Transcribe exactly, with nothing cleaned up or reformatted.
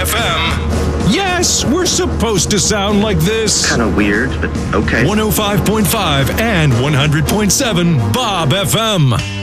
F M. Yes, we're supposed to sound like this. Kind of weird, but okay. one oh five point five and one hundred point seven Bob F M.